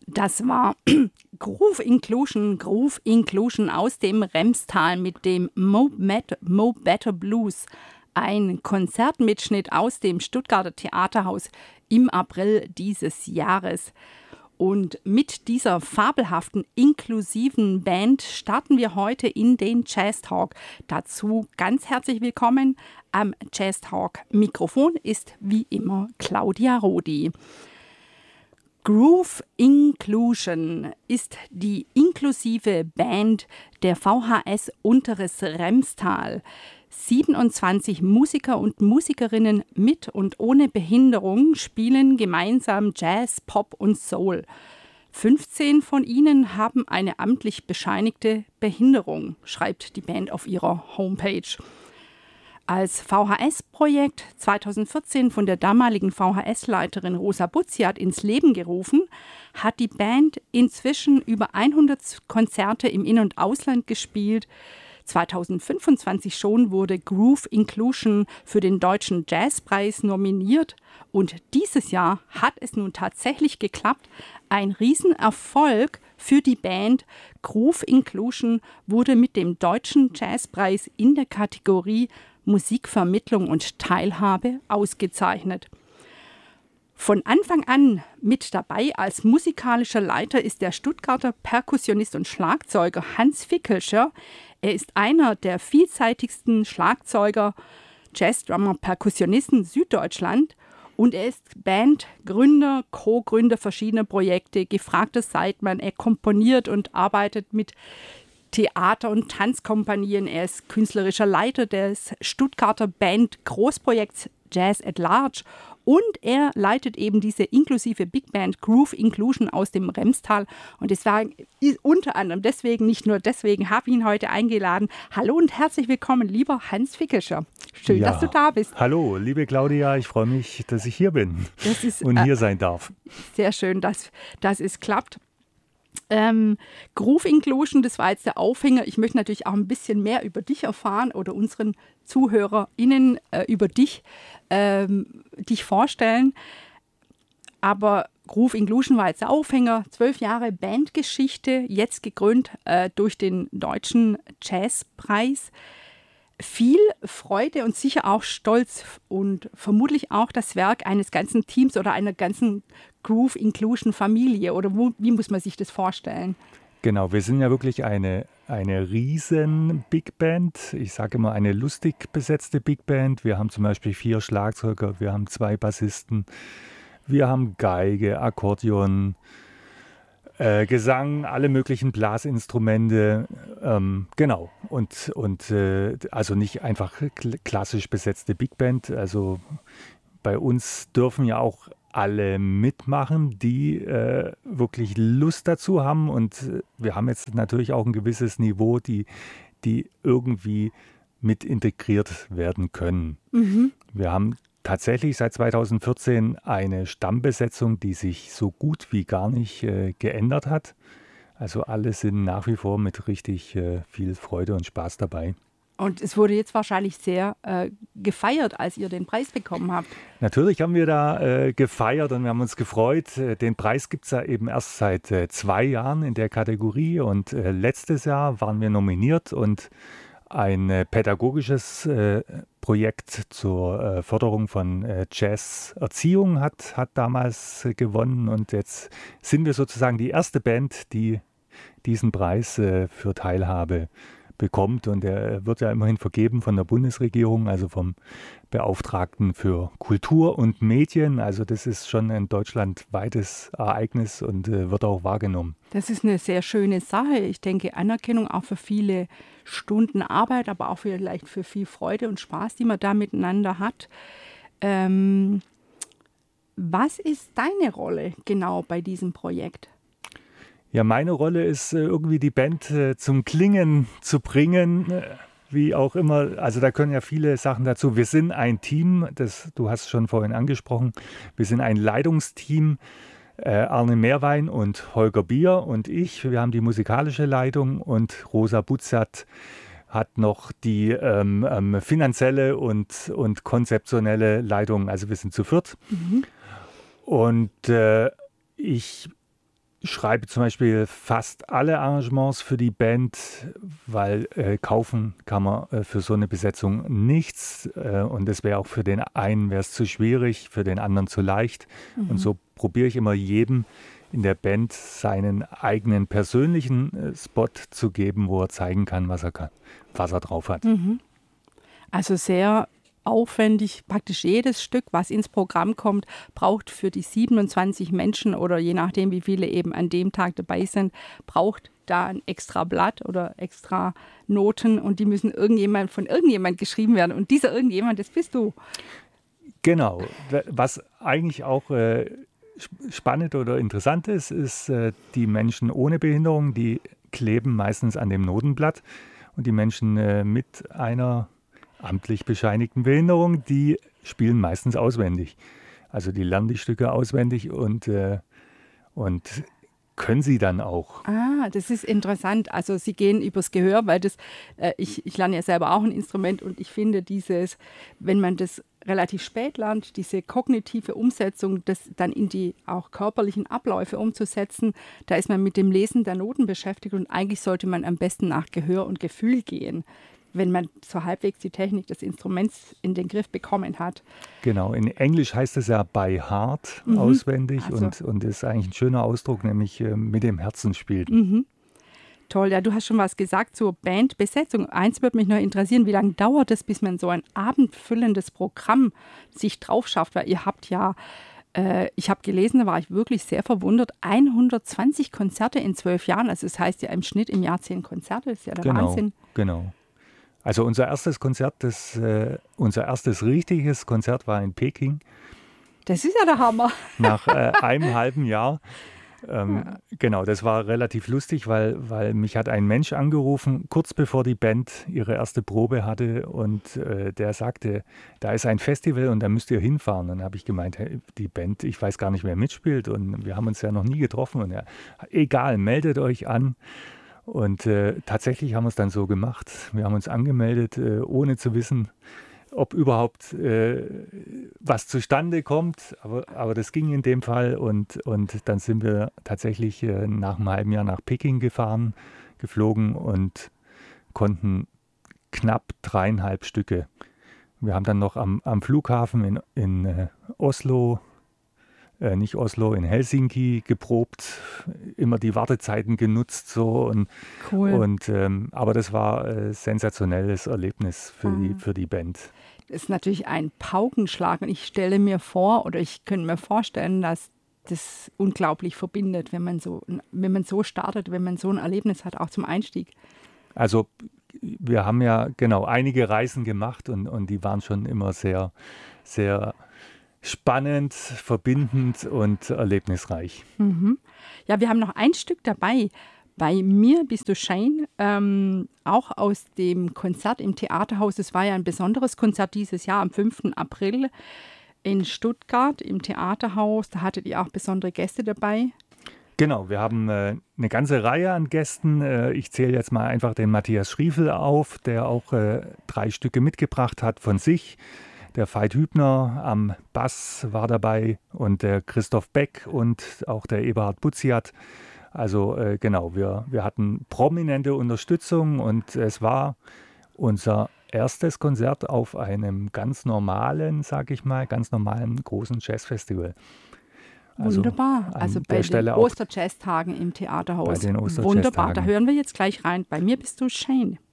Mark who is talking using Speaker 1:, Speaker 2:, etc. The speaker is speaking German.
Speaker 1: Das war Groove Inclusion aus dem Remstal mit dem Mo Better Blues. Ein Konzertmitschnitt aus dem Stuttgarter Theaterhaus im April dieses Jahres. Und mit dieser fabelhaften, inklusiven Band starten wir heute in den Jazz Talk. Dazu ganz herzlich willkommen. Am Jazz Talk Mikrofon ist wie immer Claudia Rodi. Groove Inclusion ist die inklusive Band der VHS Unteres Remstal. 27 Musiker und Musikerinnen mit und ohne Behinderung spielen gemeinsam Jazz, Pop und Soul. 15 von ihnen haben eine amtlich bescheinigte Behinderung, schreibt die Band auf ihrer Homepage. Als VHS-Projekt 2014 von der damaligen VHS-Leiterin Rosa Butziat ins Leben gerufen, hat die Band inzwischen über 100 Konzerte im In- und Ausland gespielt. 2025 schon wurde Groove Inclusion für den Deutschen Jazzpreis nominiert und dieses Jahr hat es nun tatsächlich geklappt. Ein Riesenerfolg für die Band. Groove Inclusion wurde mit dem Deutschen Jazzpreis in der Kategorie Musikvermittlung und Teilhabe ausgezeichnet. Von Anfang an mit dabei als musikalischer Leiter ist der Stuttgarter Perkussionist und Schlagzeuger Hans Fickelscher. Er ist einer der vielseitigsten Schlagzeuger, Jazzdrummer, Perkussionisten Süddeutschland und er ist Bandgründer, Co-Gründer verschiedener Projekte, gefragter Sideman. Er komponiert und arbeitet mit Theater- und Tanzkompanien. Er ist künstlerischer Leiter des Stuttgarter Band Großprojekts Jazz at Large und er leitet eben diese inklusive Big Band Groove Inclusion aus dem Remstal und deswegen, unter anderem deswegen, nicht nur deswegen, habe ich ihn heute eingeladen. Hallo und herzlich willkommen, lieber Hans Fickelscher. Schön, dass du da bist.
Speaker 2: Hallo, liebe Claudia, ich freue mich, dass ich hier bin und hier sein darf.
Speaker 1: Sehr schön, dass es klappt. Groove Inclusion, das war jetzt der Aufhänger. Ich möchte natürlich auch ein bisschen mehr über dich erfahren oder unseren ZuhörerInnen über dich vorstellen. Aber Groove Inclusion war jetzt der Aufhänger. 12 Jahre Bandgeschichte, jetzt gekrönt durch den Deutschen Jazzpreis. Viel Freude und sicher auch Stolz und vermutlich auch das Werk eines ganzen Teams oder einer ganzen Groove Inclusion Familie. Oder wie muss man sich das vorstellen?
Speaker 2: Genau, wir sind ja wirklich eine riesen Big Band. Ich sage immer eine lustig besetzte Big Band. Wir haben zum Beispiel 4 Schlagzeuger, wir haben 2 Bassisten, wir haben Geige, Akkordeon, Gesang, alle möglichen Blasinstrumente, genau. Und also nicht einfach klassisch besetzte Big Band. Also bei uns dürfen ja auch alle mitmachen, die wirklich Lust dazu haben. Und wir haben jetzt natürlich auch ein gewisses Niveau, die irgendwie mit integriert werden können. Mhm. Wir haben tatsächlich seit 2014 eine Stammbesetzung, die sich so gut wie gar nicht geändert hat. Also alle sind nach wie vor mit richtig viel Freude und Spaß dabei.
Speaker 1: Und es wurde jetzt wahrscheinlich sehr gefeiert, als ihr den Preis bekommen habt.
Speaker 2: Natürlich haben wir da gefeiert und wir haben uns gefreut. Den Preis gibt es ja eben erst seit 2 Jahren in der Kategorie und letztes Jahr waren wir nominiert und ein pädagogisches Projekt zur Förderung von Jazzerziehung hat damals gewonnen und jetzt sind wir sozusagen die erste Band, die diesen Preis für Teilhabe bekommt und er wird ja immerhin vergeben von der Bundesregierung, also vom Beauftragten für Kultur und Medien. Also das ist schon ein deutschlandweites Ereignis und wird auch wahrgenommen.
Speaker 1: Das ist eine sehr schöne Sache. Ich denke, Anerkennung auch für viele Stunden Arbeit, aber auch vielleicht für viel Freude und Spaß, die man da miteinander hat. Was ist deine Rolle genau bei diesem Projekt?
Speaker 2: Ja, meine Rolle ist irgendwie die Band zum Klingen zu bringen, wie auch immer. Also da können ja viele Sachen dazu. Wir sind ein Team, du hast schon vorhin angesprochen, wir sind ein Leitungsteam. Arne Meerwein und Holger Bier und ich, wir haben die musikalische Leitung und Rosa Butziat hat noch die finanzielle und konzeptionelle Leitung. Also wir sind zu viert. Mhm. Und ich schreibe zum Beispiel fast alle Arrangements für die Band, weil kaufen kann man für so eine Besetzung nichts. Und es wäre auch für den einen wäre es zu schwierig, für den anderen zu leicht. Und so probiere ich immer jedem in der Band seinen eigenen persönlichen Spot zu geben, wo er zeigen kann, was er drauf hat.
Speaker 1: Also sehr aufwendig, praktisch jedes Stück, was ins Programm kommt, braucht für die 27 Menschen oder je nachdem, wie viele eben an dem Tag dabei sind, braucht da ein extra Blatt oder extra Noten und die müssen von irgendjemand geschrieben werden. Und dieser irgendjemand, das bist du.
Speaker 2: Genau. Was eigentlich auch spannend oder interessant ist, die Menschen ohne Behinderung, die kleben meistens an dem Notenblatt und die Menschen mit einer amtlich bescheinigten Behinderung, die spielen meistens auswendig. Also die lernen die Stücke auswendig und können sie dann auch.
Speaker 1: Das ist interessant. Also sie gehen übers Gehör, weil ich lerne ja selber auch ein Instrument und ich finde wenn man das relativ spät lernt, diese kognitive Umsetzung, das dann in die auch körperlichen Abläufe umzusetzen, da ist man mit dem Lesen der Noten beschäftigt und eigentlich sollte man am besten nach Gehör und Gefühl gehen, wenn man so halbwegs die Technik des Instruments in den Griff bekommen hat.
Speaker 2: Genau, in Englisch heißt es ja by heart auswendig und ist eigentlich ein schöner Ausdruck, nämlich mit dem Herzen spielt.
Speaker 1: Toll, ja, du hast schon was gesagt zur Bandbesetzung. Eins würde mich noch interessieren, wie lange dauert es, bis man so ein abendfüllendes Programm sich drauf schafft? Weil ihr habt ja, ich habe gelesen, da war ich wirklich sehr verwundert, 120 Konzerte in 12 Jahren. Also das heißt ja im Schnitt im Jahr 10 Konzerte, das ist ja der Wahnsinn.
Speaker 2: Genau. Also unser erstes Konzert, unser erstes richtiges Konzert war in Peking.
Speaker 1: Das ist ja der Hammer.
Speaker 2: Nach einem halben Jahr. Genau, das war relativ lustig, weil mich hat ein Mensch angerufen, kurz bevor die Band ihre erste Probe hatte und der sagte, da ist ein Festival und da müsst ihr hinfahren. Dann habe ich gemeint, hey, die Band, ich weiß gar nicht, wer mitspielt und wir haben uns ja noch nie getroffen. Und egal, meldet euch an. Und tatsächlich haben wir es dann so gemacht. Wir haben uns angemeldet, ohne zu wissen, ob überhaupt was zustande kommt. Aber das ging in dem Fall. Und dann sind wir tatsächlich nach einem halben Jahr nach Peking geflogen und konnten knapp 3,5 Stücke. Wir haben dann noch am Flughafen in Oslo, nicht Oslo, in Helsinki geprobt, immer die Wartezeiten genutzt so
Speaker 1: cool.
Speaker 2: Aber das war ein sensationelles Erlebnis für die Band.
Speaker 1: Das ist natürlich ein Paukenschlag und ich stelle mir vor oder ich könnte mir vorstellen, dass das unglaublich verbindet, wenn man so startet, wenn man so ein Erlebnis hat, auch zum Einstieg.
Speaker 2: Also wir haben ja genau einige Reisen gemacht und die waren schon immer sehr, sehr spannend, verbindend und erlebnisreich.
Speaker 1: Ja, wir haben noch ein Stück dabei. Bei mir bist du Shane, auch aus dem Konzert im Theaterhaus. Es war ja ein besonderes Konzert dieses Jahr am 5. April in Stuttgart im Theaterhaus. Da hattet ihr auch besondere Gäste dabei.
Speaker 2: Genau, wir haben eine ganze Reihe an Gästen. Ich zähle jetzt mal einfach den Matthias Schriefel auf, der auch 3 Stücke mitgebracht hat von sich. Der Veit Hübner am Bass war dabei und der Christoph Beck und auch der Eberhard Butziat. Also genau, wir hatten prominente Unterstützung und es war unser erstes Konzert auf einem ganz normalen, sag ich mal, ganz normalen großen Jazzfestival.
Speaker 1: Also wunderbar, also bei den Osterjazztagen im Theaterhaus.
Speaker 2: Bei den Osterjazztagen.
Speaker 1: Wunderbar, da hören wir jetzt gleich rein. Bei mir bist du Shane.